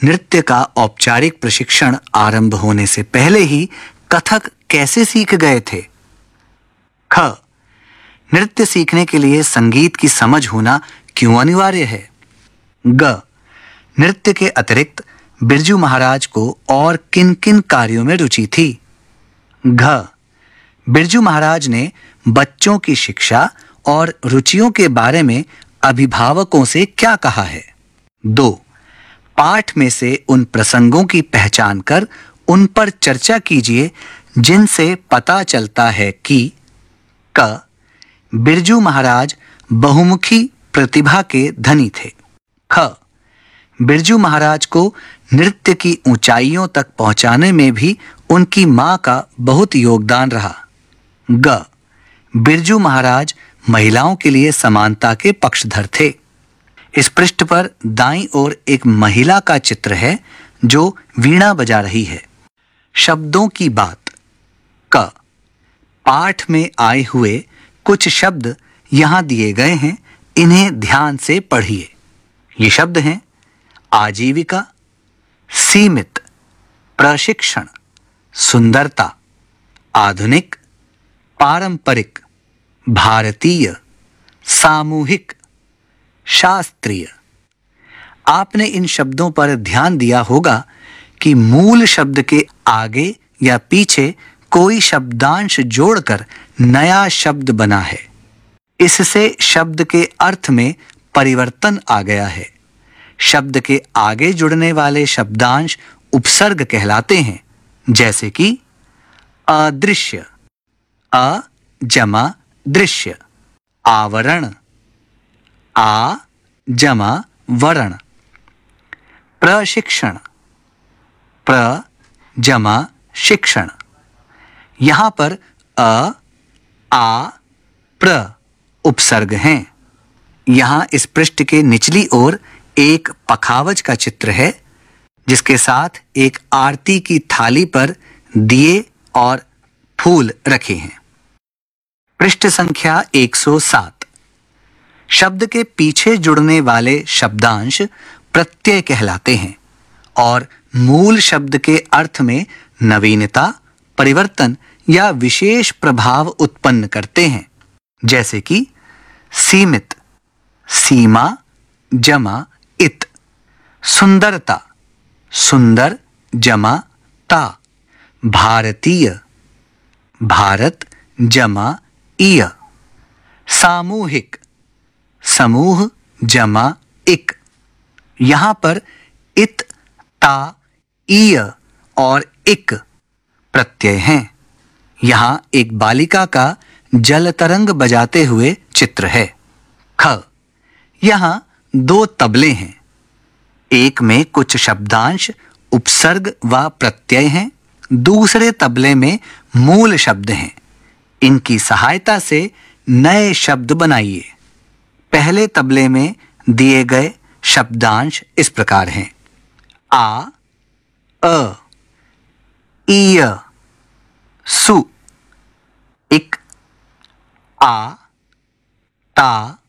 नृत्य का औपचारिक प्रशिक्षण आरंभ होने से पहले ही कथक कैसे सीख गए थे? ख. नृत्य सीखने के लिए संगीत की समझ होना क्यों अनिवार्य है? ग. नृत्य के अतिरिक्त बिरजू महाराज को और किन-किन कार्यों में रुचि थी? घ. बिरजू महाराज ने बच्चों की शिक्षा और रुचियों के बारे में अभिभावकों से क्या कहा है? 2. पाठ में से उन प्रसंगों की पहचान कर उन पर चर्चा कीजिए जिनसे पता चलता है कि क. बिरजू महाराज बहुमुखी प्रतिभा के धनी थे। ख. बिरजू महाराज को नृत्य की ऊंचाइयों तक पहुंचाने में भी उनकी मां का बहुत योगदान रहा। ग. बिरजू महाराज महिलाओं के लिए समानता के पक्षधर थे। इस पृष्ठ पर दाईं ओर एक महिला का चित्र है जो वीणा बजा रही है। शब्दों की बात। क. पाठ में आए हुए कुछ शब्द यहां दिए गए हैं, इन्हें ध्यान से पढ़िए। ये शब्द हैं आजीविका, सीमित, प्रशिक्षण, सुंदरता, आधुनिक, पारंपरिक, भारतीय, सामूहिक, शास्त्रीय। आपने इन शब्दों पर ध्यान दिया होगा कि मूल शब्द के आगे या पीछे कोई शब्दांश जोड़कर नया शब्द बना है। इससे शब्द के अर्थ में परिवर्तन आ गया है। शब्द के आगे जुड़ने वाले शब्दांश उपसर्ग कहलाते हैं, जैसे कि अदृश्य, अ जमा दृश्य, आवरण, आ जमा वरण, प्रशिक्षण, प्र जमा शिक्षण। यहां पर अ, आ, प्र उपसर्ग हैं। यहां इस पृष्ठ के निचली ओर एक पखावज का चित्र है, जिसके साथ एक आरती की थाली पर दिए और फूल रखे हैं। पृष्ठ संख्या 107। शब्द के पीछे जुड़ने वाले शब्दांश प्रत्यय कहलाते हैं और मूल शब्द के अर्थ में नवीनता, परिवर्तन या विशेष प्रभाव उत्पन्न करते हैं, जैसे कि सीमित, सीमा जमा इत, सुंदरता, सुंदर जमा ता, भारतीय, भारत जमा इय, सामूहिक, समूह जमा इक। यहां पर इत, ता, इय और इक प्रत्यय हैं। यहां एक बालिका का जल तरंग बजाते हुए चित्र है। ख. यहां 2 तबले हैं। एक में कुछ शब्दांश उपसर्ग व प्रत्यय हैं, दूसरे तबले में मूल शब्द हैं। इनकी सहायता से नए शब्द बनाइए। पहले तबले में दिए गए शब्दांश इस प्रकार हैं: आ, अ, इय, सु, इक, आ, ता,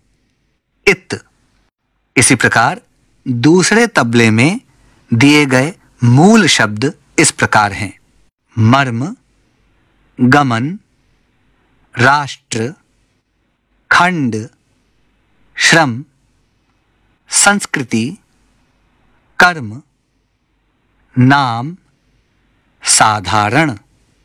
इत। इसी प्रकार दूसरे तबले में दिए गए मूल शब्द इस प्रकार हैं: मर्म, गमन, राष्ट्र, खंड, श्रम, संस्कृति, कर्म, नाम, साधारण।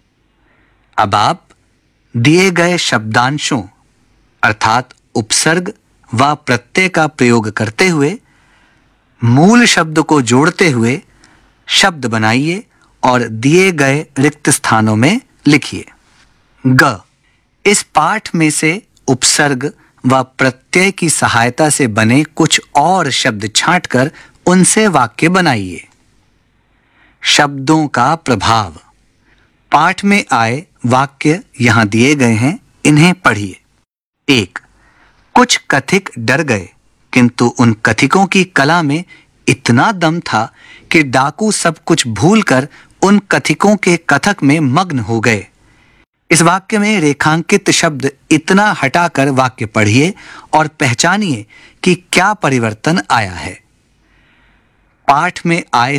अब आप दिए गए शब्दांशों अर्थात उपसर्ग व प्रत्यय का प्रयोग करते हुए मूल शब्द को जोड़ते हुए शब्द बनाइए और दिए गए रिक्त स्थानों में लिखिए। ग. इस पाठ में से उपसर्ग व प्रत्यय की सहायता से बने कुछ और शब्द छांटकर उनसे वाक्य बनाइए। शब्दों का प्रभाव। पाठ में आए वाक्य यहां दिए गए हैं, इन्हें पढ़िए। 1. कुछ कथिक डर गए, किंतु उन कथिकों की कला में इतना दम था कि डाकू सब कुछ भूलकर उन कथिकों के कथक में मग्न हो गए। इस वाक्य में रेखांकित शब्द इतना हटाकर वाक्य पढ़िए और पहचानिए कि क्या परिवर्तन आया है। पाठ में आए